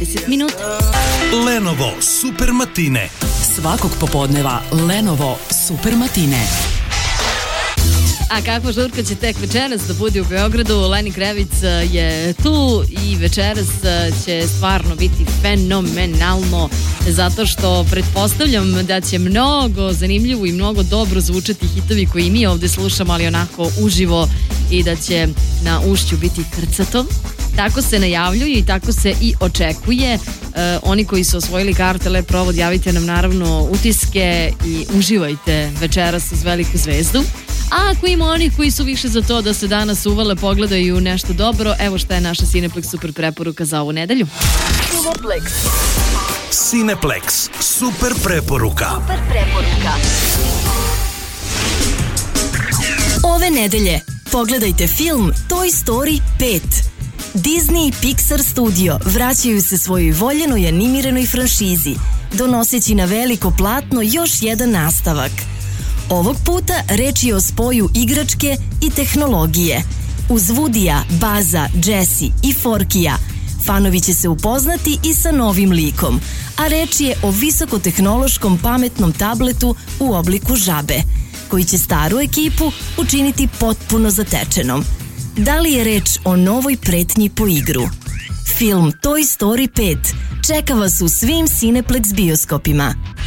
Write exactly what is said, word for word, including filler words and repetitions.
deset minuta. Lenovo Super Matine. Svakog popodneva Lenovo Super Matine. A kakva žurka će tek večeras da bude u Beogradu. Lenny Kravitz je tu i večeras će stvarno biti fenomenalno, zato što pretpostavljam da će mnogo zanimljivo i mnogo dobro zvučati hitovi koji mi ovde slušamo, ali onako uživo, i da će na ušću biti krcato. Tako se najavljuje i tako se i očekuje. E, oni koji su osvojili karte Lep provod, javite nam naravno utiske i uživajte večeras uz veliku zvezdu. A ako ima oni koji su više za to da se danas uvale, pogledaju nešto dobro, evo šta je naša Cineplex super preporuka za ovu nedelju. Cineplex. Cineplex super preporuka. Super preporuka. Ove nedelje pogledajte film Toy Story pet. Disney i Pixar studio vraćaju se svojoj voljenoj animiranoj franšizi, donoseći na veliko platno još jedan nastavak. Ovog puta reč je o spoju igračke i tehnologije. Uz Woodya, Buzza, Jessie i Forkija fanovi će se upoznati i sa novim likom, a reč je o visokotehnološkom pametnom tabletu u obliku žabe, koji će staru ekipu učiniti potpuno zatečenom. Da li je reč o novoj pretnji po igru? Film Toy Story pet čeka vas u svim Cineplex bioskopima.